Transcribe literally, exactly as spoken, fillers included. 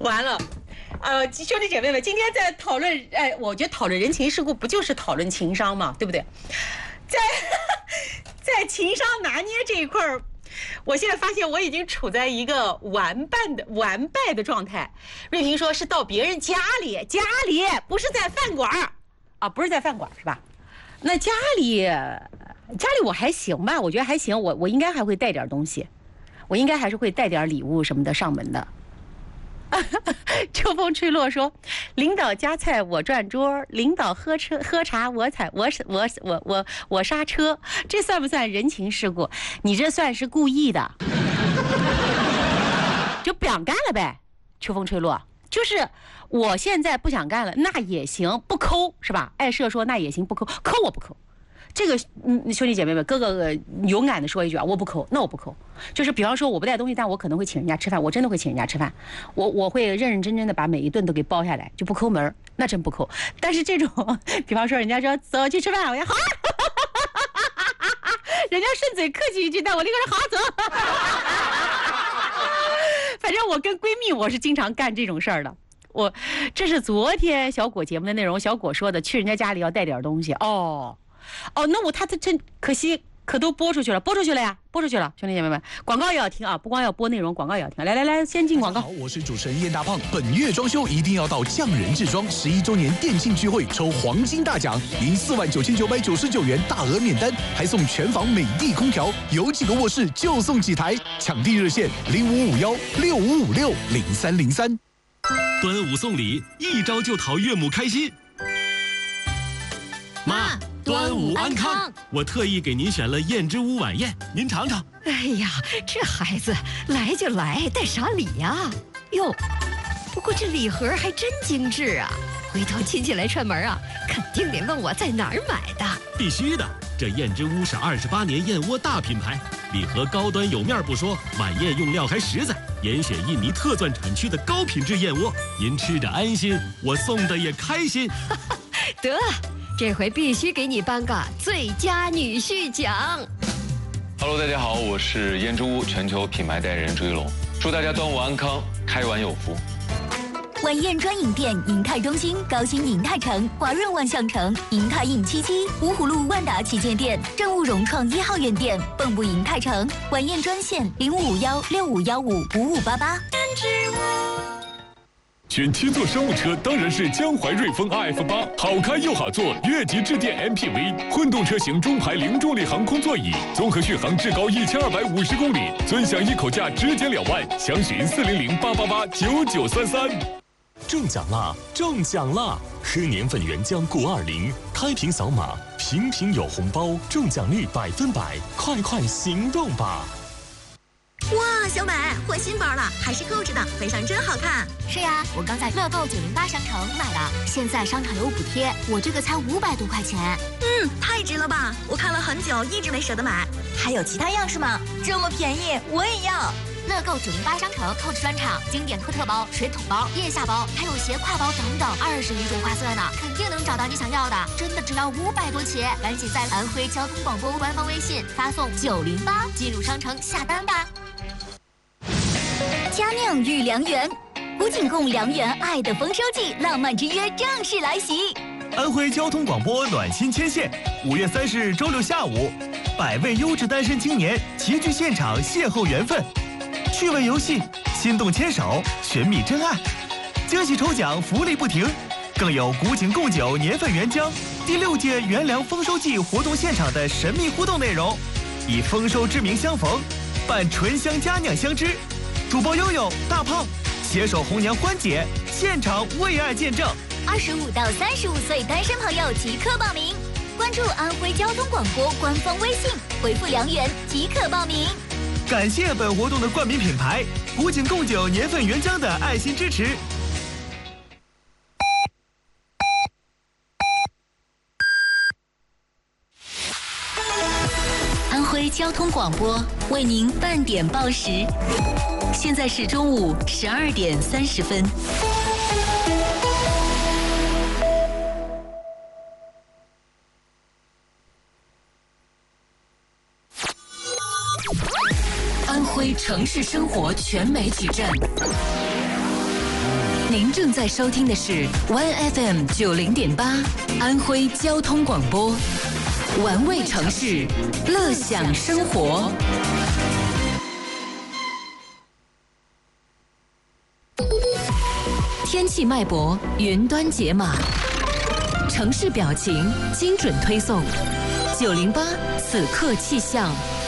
完了。呃，兄弟姐妹们，今天在讨论，哎，我觉得讨论人情世故不就是讨论情商嘛，对不对？在在情商拿捏这一块儿，我现在发现我已经处在一个完败的完败的状态。瑞平说是到别人家里，家里不是在饭馆啊，不是在饭馆是吧？那家里家里我还行吧，我觉得还行，我我应该还会带点东西，我应该还是会带点礼物什么的上门的。秋风吹落说：“领导夹菜我转桌，领导喝车喝茶我踩我我我我我刹车，这算不算人情世故？你这算是故意的，就不想干了呗。”秋风吹落，就是我现在不想干了，那也行，不抠是吧？爱社说那也行，不抠，抠我不抠。这个嗯，兄弟姐妹们，哥哥勇敢的说一句啊，我不抠，那我不抠。就是比方说我不带东西，但我可能会请人家吃饭，我真的会请人家吃饭，我我会认认真真的把每一顿都给包下来，就不抠门，那真不抠。但是这种，比方说人家说走去吃饭，我要好，人家顺嘴客气一句，但我立刻说好走。反正我跟闺蜜我是经常干这种事儿的。我这是昨天小果节目的内容，小果说的，去人家家里要带点东西哦。哦，那我他他真可惜，可都播出去了，播出去了呀，播出去了，兄弟姐妹们，广告也要听啊，不光要播内容，广告也要听。来来来，先进广告。 好，我是主持人燕大胖。本月装修一定要到匠人制装十一周年店庆聚会抽黄金大奖，赢四万九千九百九十九元大额免单，还送全房美的空调，有几个卧室就送几台，抢地热线零五五幺六五五六零三零三。 端午送礼，一招就讨岳母开心。妈。端午安康！我特意给您选了燕之屋晚宴，您尝尝。 哎呀，这孩子来就来，带啥礼呀？哟，不过这礼盒还真精致啊！回头亲戚来串门啊，肯定得问我在哪儿买的。 必须的，这燕之屋是二十八年燕窝大品牌，礼盒高端有面不说，晚宴用料还实在，严选印尼特钻产区的高品质燕窝，您吃着安心，我送的也开心。 得。这回必须给你颁个最佳女婿奖。 Hello， 大家好，我是燕之屋全球品牌代言人朱一龙，祝大家端午安康，开碗有福。 晚宴专营店：银泰中心、高新银泰城、华润万象城、银泰印七七、芜湖路万达旗舰店、正务融创一号院店、蚌埠银泰城。晚宴专线：零五五幺六五幺五五五八八。 选七座商务车当然是江淮瑞风 R F 八，好开又好坐，越级致电 M P V， 混动车型中排零重力航空座椅，综合续航至高一千二百五十公里，尊享一口价直减两万，详询四零零八八八九九三三。 中奖啦！中奖啦！喝年份原浆谷二零，开瓶扫码，瓶瓶有红包，中奖率百分百，快快行动吧！ 哇，小美换新包了，还是购置的，背上真好看。 是呀，我刚在乐购九零八商城买的，现在商场有补贴，我这个才五百多块钱。 嗯，太值了吧！我看了很久，一直没舍得买。还有其他样式吗？这么便宜，我也要。 乐购九零八商城购置专场，经典科特包、水桶包、腋下包，还有斜挎包等等，二十余种花色呢，肯定能找到你想要的，真的只要五百多起！赶紧在安徽交通广播官方微信发送九零八进入商城下单吧。 佳酿御良缘，古井贡良缘爱的丰收季，浪漫之约正式来袭。 安徽交通广播暖心牵线，五月三十日周六下午，百位优质单身青年齐聚现场邂逅缘分，趣味游戏，心动牵手，寻觅真爱，惊喜抽奖，福利不停，更有古井贡酒年份原浆第六届元粮丰收季活动现场的神秘互动内容，以丰收之名相逢，伴醇香佳酿相知。主播悠悠、大胖携手红娘欢姐，现场为爱见证。 二十五到三十五岁单身朋友即刻报名，关注安徽交通广播官方微信，回复良缘即可报名。 感谢本活动的冠名品牌古井贡酒年份原浆的爱心支持。 安徽交通广播为您半点报时，现在是中午十二点三十分。安徽城市生活全媒体站。 您正在收听的是 One F M 九零点八安徽交通广播，玩味城市，乐享生活。天气脉搏，云端解码，城市表情，精准推送。九零八此刻气象。